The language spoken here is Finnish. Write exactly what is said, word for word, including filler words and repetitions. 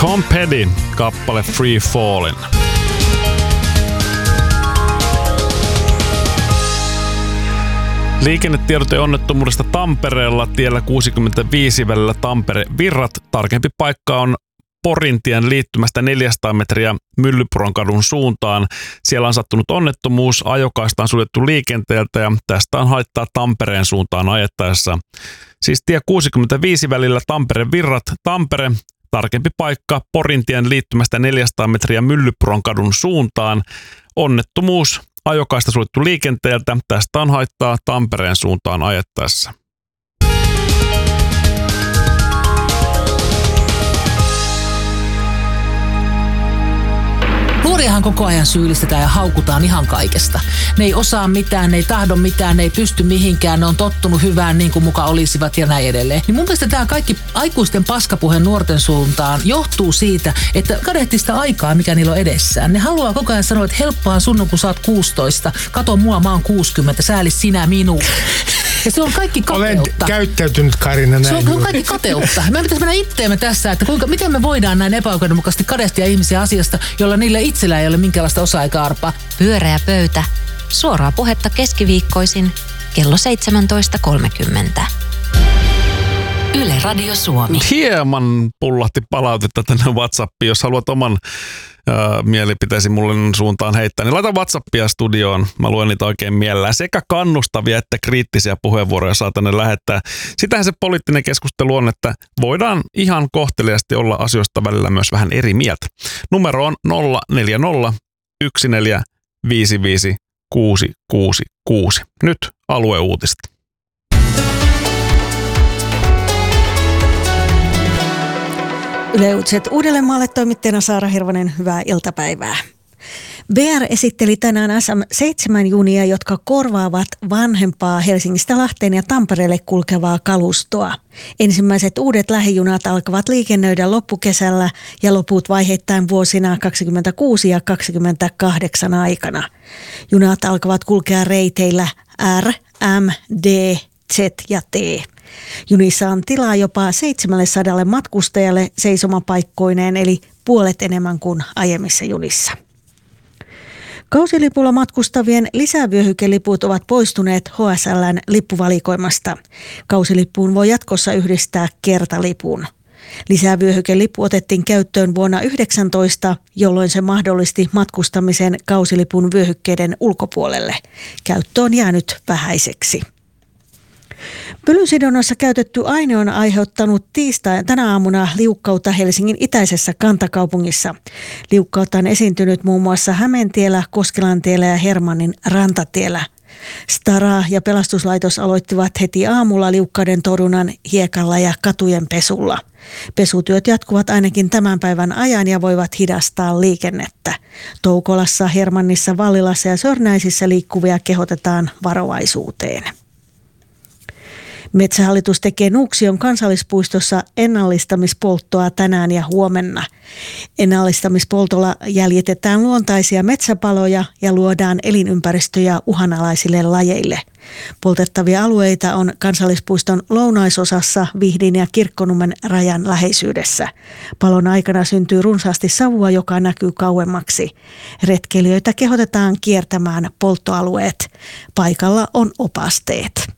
Tom Petty, kappale Free Fallin'. Liikennetiedote onnettomuudesta Tampereella tiellä kuusikymmentäviisi välillä Tampere-Virrat. Tarkempi paikka on Porintien liittymästä neljäsataa metriä Myllypuron kadun suuntaan. Siellä on sattunut onnettomuus, ajokaista on suljettu liikenteeltä ja tästä on haittaa Tampereen suuntaan ajettaessa. Siis tie kuusikymmentäviisi välillä Tampere-Virrat, Tampere. Tarkempi paikka Porintien liittymästä neljäsataa metriä Myllypuron kadun suuntaan. Onnettomuus, ajokaista suljettu liikenteeltä. Tästä on haittaa Tampereen suuntaan ajettaessa. Nuoriahan koko ajan syyllistetään ja haukutaan ihan kaikesta. Ne ei osaa mitään, ne ei tahdo mitään, ne ei pysty mihinkään, ne on tottunut hyvään niin kuin muka olisivat ja näin edelleen. Niin mun mielestä tämä kaikki aikuisten paskapuhe nuorten suuntaan johtuu siitä, että kadehtii sitä aikaa, mikä niillä on edessään. Ne haluaa koko ajan sanoa, että helppoa sun on, kun sä oot kuusitoista. Kato mua, mä oon kuusikymmentä, sääli sinä minua. Ja se on kaikki kateutta. Olen käyttäytynyt, Karina, näin. Se on, se on kaikki kateutta. Me pitäisi mennä itteemme tässä, että kuinka, miten me voidaan näin epäoikeudenmukaisesti kadehtia ihmisiä asiasta, jolla niillä itsellä ei ole minkäänlaista osaa eikä arpaa. Pyöreä pöytä. Suoraa puhetta keskiviikkoisin kello seitsemäntoista kolmekymmentä. Yle Radio Suomi. Hieman pullahti palautetta tänne WhatsAppiin. Jos haluat oman ää, mielipiteesi mulle suuntaan heittää, niin laita WhatsAppia studioon. Mä luen niitä oikein mielellään. Sekä kannustavia että kriittisiä puheenvuoroja saa tänne lähettää. Sitähän se poliittinen keskustelu on, että voidaan ihan kohteliaasti olla asioista välillä myös vähän eri mieltä. Numero on nolla neljä nolla yksi neljä viisi viisi kuusi kuusi kuusi. Nyt alueuutiset. Yle Uutiset Uudellemaalle, toimittajana Saara Hirvonen, hyvää iltapäivää. V R esitteli tänään S M seitsemän junia, jotka korvaavat vanhempaa Helsingistä Lahteen ja Tampereelle kulkevaa kalustoa. Ensimmäiset uudet lähijunat alkavat liikennöidä loppukesällä ja loput vaiheittain vuosina kaksikymmentäkuusi ja kaksikymmentäkahdeksan aikana. Junat alkavat kulkea reiteillä R, M, D, Z ja T. Junissa on tilaa jopa seitsemänsataa matkustajalle seisomapaikkoineen, eli puolet enemmän kuin aiemmissa junissa. Kausilipulla matkustavien lisävyöhykeliput ovat poistuneet H S L:n lippuvalikoimasta. Kausilippuun voi jatkossa yhdistää kertalipun. Lisävyöhykelippu otettiin käyttöön vuonna yhdeksäntoista, jolloin se mahdollisti matkustamisen kausilipun vyöhykkeiden ulkopuolelle. Käyttö on jäänyt vähäiseksi. Pölysidonnassa käytetty aine on aiheuttanut tiistai tänä aamuna liukkautta Helsingin itäisessä kantakaupungissa. Liukkautta on esiintynyt muun muassa Hämeentiellä, Koskelantiellä ja Hermannin rantatiellä. Stara ja pelastuslaitos aloittivat heti aamulla liukkauden torjunnan hiekalla ja katujen pesulla. Pesutyöt jatkuvat ainakin tämän päivän ajan ja voivat hidastaa liikennettä. Toukolassa, Hermannissa, Vallilassa ja Sörnäisissä liikkuvia kehotetaan varovaisuuteen. Metsähallitus tekee Nuuksion kansallispuistossa ennallistamispolttoa tänään ja huomenna. Ennallistamispoltolla jäljitetään luontaisia metsäpaloja ja luodaan elinympäristöjä uhanalaisille lajeille. Poltettavia alueita on kansallispuiston lounaisosassa Vihdin ja Kirkkonummen rajan läheisyydessä. Palon aikana syntyy runsaasti savua, joka näkyy kauemmaksi. Retkeilijöitä kehotetaan kiertämään polttoalueet. Paikalla on opasteet.